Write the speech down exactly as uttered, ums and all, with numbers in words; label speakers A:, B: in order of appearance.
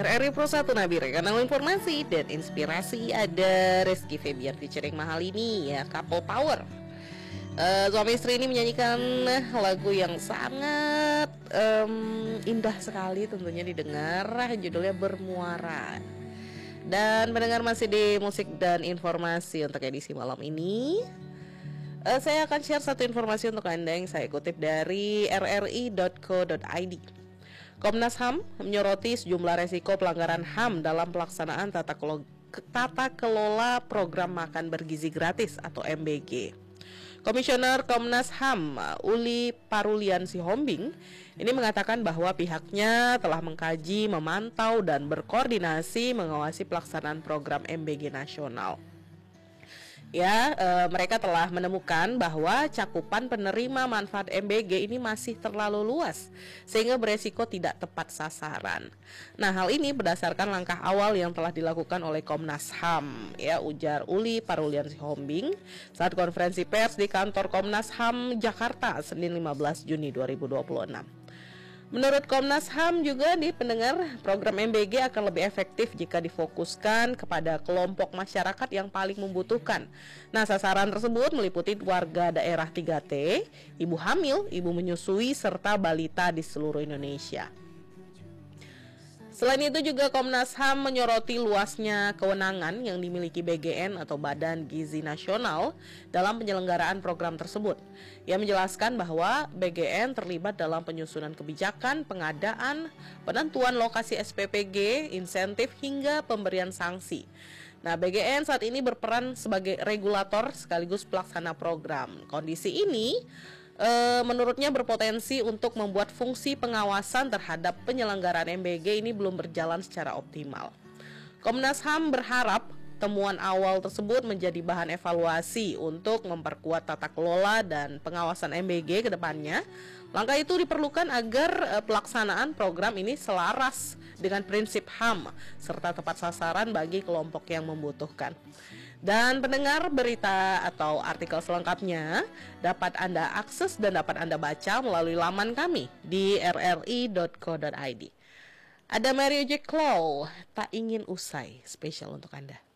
A: R R I Pro satu Nabire, kanal informasi dan inspirasi. Ada Rizky Febian featuring Mahalini ya, couple power. uh, Suami istri ini menyanyikan lagu yang sangat um, indah sekali tentunya didengar. Judulnya Bermuara. Dan mendengar masih di musik dan informasi untuk edisi malam ini. uh, Saya akan share satu informasi untuk Anda yang saya kutip dari r r i dot co dot i d. Komnas H A M menyoroti sejumlah resiko pelanggaran H A M dalam pelaksanaan tata kelola, tata kelola program makan bergizi gratis atau M B G. Komisioner Komnas H A M Uli Parulian Sihombing ini mengatakan bahwa pihaknya telah mengkaji, memantau dan berkoordinasi mengawasi pelaksanaan program M B G nasional. Ya, e, mereka telah menemukan bahwa cakupan penerima manfaat M B G ini masih terlalu luas sehingga beresiko tidak tepat sasaran. Nah, hal ini berdasarkan langkah awal yang telah dilakukan oleh Komnas H A M, ya, ujar Uli Parulian Sihombing saat konferensi pers di kantor Komnas H A M Jakarta Senin lima belas Juni dua ribu dua puluh enam. Menurut Komnas H A M juga di pendengar, program M B G akan lebih efektif jika difokuskan kepada kelompok masyarakat yang paling membutuhkan. Nah, sasaran tersebut meliputi warga daerah tiga T, ibu hamil, ibu menyusui, serta balita di seluruh Indonesia. Selain itu juga Komnas H A M menyoroti luasnya kewenangan yang dimiliki B G N atau Badan Gizi Nasional dalam penyelenggaraan program tersebut. Ia menjelaskan bahwa B G N terlibat dalam penyusunan kebijakan, pengadaan, penentuan lokasi S P P G, insentif hingga pemberian sanksi. Nah, B G N saat ini berperan sebagai regulator sekaligus pelaksana program. Kondisi ini E, menurutnya berpotensi untuk membuat fungsi pengawasan terhadap penyelenggaraan M B G ini belum berjalan secara optimal. Komnas H A M berharap temuan awal tersebut menjadi bahan evaluasi untuk memperkuat tata kelola dan pengawasan M B G ke depannya. Langkah itu diperlukan agar e, pelaksanaan program ini selaras dengan prinsip H A M serta tepat sasaran bagi kelompok yang membutuhkan. Dan pendengar, berita atau artikel selengkapnya dapat Anda akses dan dapat Anda baca melalui laman kami di r r i dot co dot i d. Ada Mario J. Clow, Tak Ingin Usai, spesial untuk Anda.